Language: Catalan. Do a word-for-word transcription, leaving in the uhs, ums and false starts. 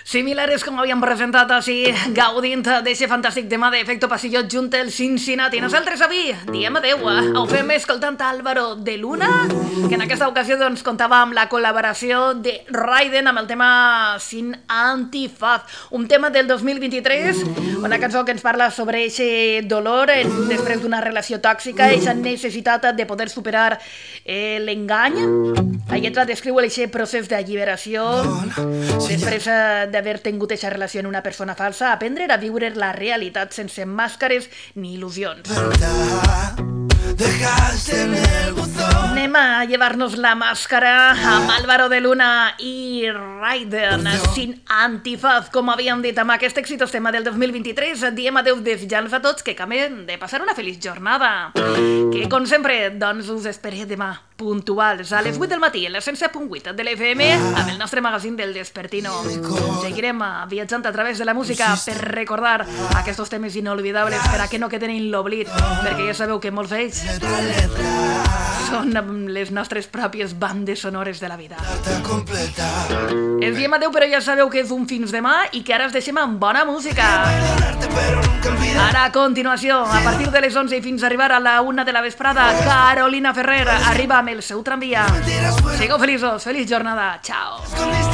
Similares com havíem presentat així, gaudint d'aquest fantàstic tema d'Efecto Pasillo junt el Cincinnati. Nosaltres avui diem adeu, eh? Ho fem escoltant Álvaro de Luna, que en aquesta ocasió doncs, comptava amb la col·laboració de Raiden amb el tema Sin Antifaz, un tema del dos mil vint-i-tres, una cançó que ens parla sobre aquest dolor eh, després d'una relació tòxica, aquesta necessitat de poder superar eh, l'engany. La lletra descriu aquest procés d'alliberació després eh, d'haver tingut aquesta relació amb una persona falsa, aprendre a viure la realitat sense màscares ni il·lusions. Anem a llevar-nos la màscara amb Álvaro de Luna i Raiden, Sin Antifaz, com havíem dit amb aquest exitós tema del dos mil vint-i-tres. Diem adeu desitjant-nos a tots que acaben de passar una feliç jornada, que com sempre doncs us esperé demà puntuals a les vuit del matí en la cent set punt vuit de l'F M amb el nostre magazín del Despertino. Seguirem viatjant a través de la música per recordar aquests temes inolvidables per a que no queden en l'oblit, perquè ja sabeu que molts d'ells són les nostres pròpies bandes sonores de la vida. Ens diem adeu, però ja sabeu que és un fins demà i que ara es deixem amb bona música. Ara, a continuació, a partir de les onze i fins a arribar a la una de la vesprada, Carolina Ferrer arriba amb el seu tramvia. Sigueu feliços, feliç jornada, ciao.